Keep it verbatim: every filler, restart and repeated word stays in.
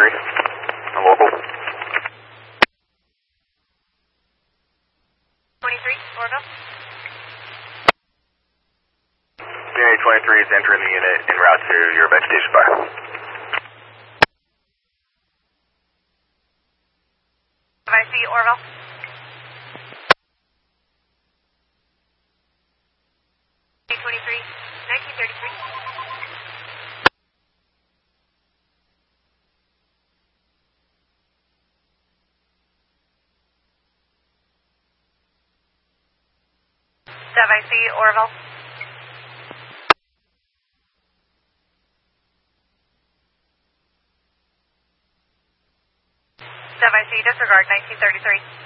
twenty-three. I'm local. twenty-three, Orville. C N A twenty-three is entering the unit en route to your vegetation fire. I see Orville. twenty-three, nineteen thirty-three. Dove, I see Orville. Dove, I see disregard nineteen thirty-three.